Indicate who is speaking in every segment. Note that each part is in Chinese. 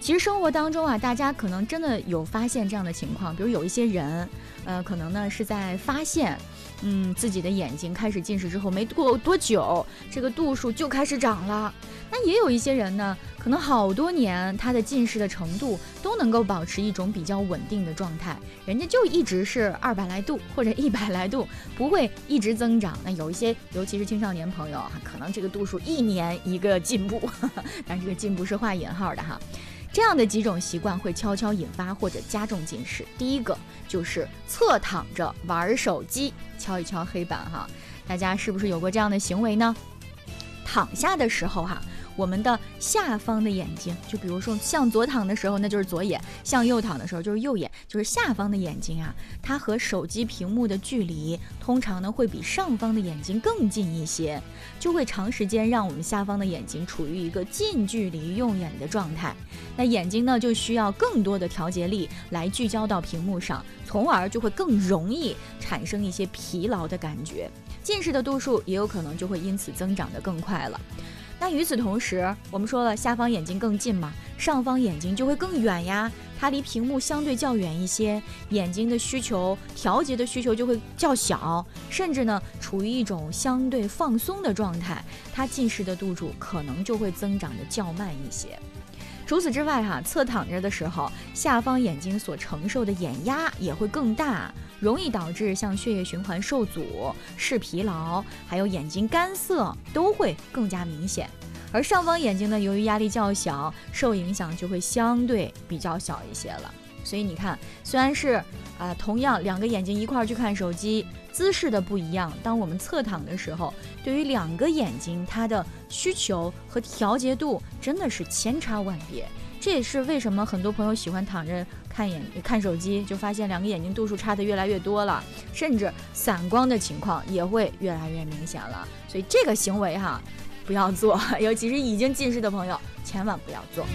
Speaker 1: 其实生活当中啊，大家可能真的有发现这样的情况，比如有一些人，可能呢是在发现，自己的眼睛开始近视之后，没过多久，这个度数就开始长了。那也有一些人呢，可能好多年，他的近视的程度都能够保持一种比较稳定的状态，人家就一直是200来度或者100来度，不会一直增长。那有一些，尤其是青少年朋友啊，可能这个度数1年一个进步，但这个进步是画引号的哈。这样的几种习惯会悄悄引发或者加重近视。第一个就是侧躺着玩手机，敲一敲黑板哈，大家是不是有过这样的行为呢？躺下的时候哈，我们的下方的眼睛，就比如说向左躺的时候那就是左眼，向右躺的时候就是右眼，就是下方的眼睛啊，它和手机屏幕的距离通常呢会比上方的眼睛更近一些，就会长时间让我们下方的眼睛处于一个近距离用眼的状态。那眼睛呢就需要更多的调节力来聚焦到屏幕上，从而就会更容易产生一些疲劳的感觉，近视的度数也有可能就会因此增长得更快了。那与此同时，我们说了下方眼睛更近嘛，上方眼睛就会更远呀，它离屏幕相对较远一些，眼睛的需求调节的需求就会较小，甚至呢处于一种相对放松的状态，它近视的度数可能就会增长的较慢一些。除此之外哈，侧躺着的时候，下方眼睛所承受的眼压也会更大，容易导致像血液循环受阻、视疲劳，还有眼睛干涩都会更加明显。而上方眼睛呢，由于压力较小，受影响就会相对比较小一些了。所以你看，虽然是同样2个眼睛一块儿去看手机，姿势的不一样，当我们侧躺的时候，对于2个眼睛它的需求和调节度真的是千差万别。这也是为什么很多朋友喜欢躺着看手机，就发现2个眼睛度数差的越来越多了，甚至散光的情况也会越来越明显了。所以这个行为哈，不要做，尤其是已经近视的朋友，千万不要做。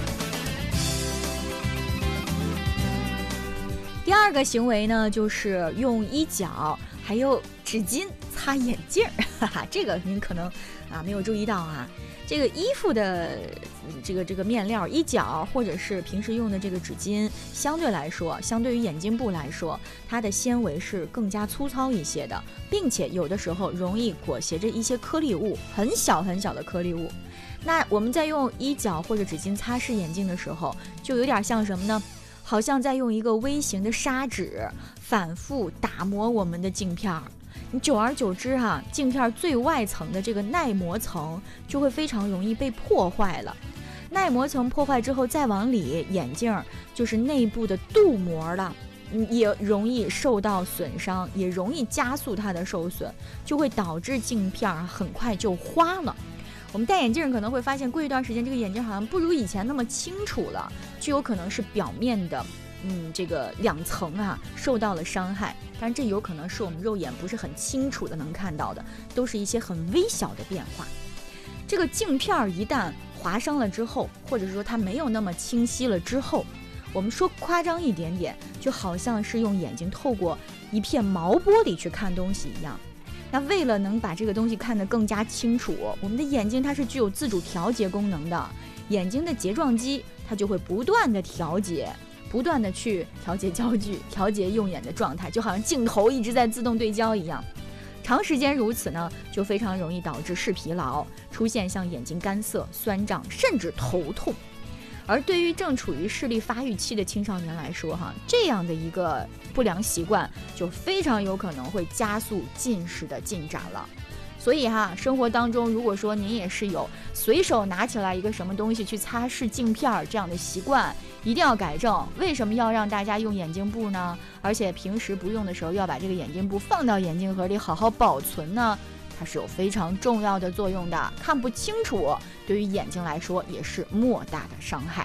Speaker 1: 第2个行为呢，就是用衣角还有纸巾擦眼镜儿，这个您可能没有注意到啊。这个衣服的这个面料衣角或者是平时用的这个纸巾，相对来说，相对于眼镜布来说，它的纤维是更加粗糙一些的，并且有的时候容易裹挟着一些颗粒物，很小很小的颗粒物。那我们在用衣角或者纸巾擦拭眼镜的时候，就有点像什么呢？好像在用一个微型的砂纸反复打磨我们的镜片儿，你久而久之镜片最外层的这个耐磨层就会非常容易被破坏了。耐磨层破坏之后再往里，眼镜就是内部的镀膜了，也容易受到损伤，也容易加速它的受损，就会导致镜片很快就花了。我们戴眼镜可能会发现，过一段时间这个眼镜好像不如以前那么清楚了，就有可能是表面的这个2层受到了伤害，当然这有可能是我们肉眼不是很清楚的能看到的，都是一些很微小的变化。这个镜片一旦划伤了之后，或者说它没有那么清晰了之后，我们说夸张一点点，就好像是用眼睛透过一片毛玻璃去看东西一样。那为了能把这个东西看得更加清楚，我们的眼睛它是具有自主调节功能的，眼睛的睫状肌它就会不断的调节，不断的去调节焦距，调节用眼的状态，就好像镜头一直在自动对焦一样。长时间如此呢，就非常容易导致视疲劳，出现像眼睛干涩、酸胀，甚至头痛。而对于正处于视力发育期的青少年来说这样的一个不良习惯就非常有可能会加速近视的进展了。所以生活当中如果说您也是有随手拿起来一个什么东西去擦拭镜片这样的习惯，一定要改正。为什么要让大家用眼镜布呢？而且平时不用的时候要把这个眼镜布放到眼镜盒里好好保存呢？它是有非常重要的作用的，看不清楚对于眼睛来说也是莫大的伤害。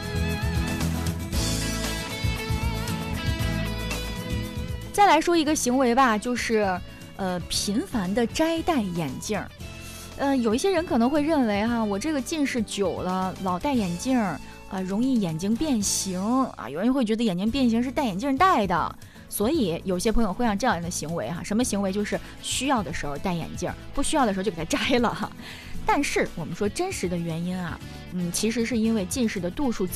Speaker 1: 再来说一个行为吧，就是频繁的摘戴眼镜。有一些人可能会认为我这个近视久了，老戴眼镜容易眼睛变形有人会觉得眼睛变形是戴眼镜戴的。所以有些朋友会让这样的行为什么行为？就是需要的时候戴眼镜，不需要的时候就给它摘了但是我们说真实的原因其实是因为近视的度数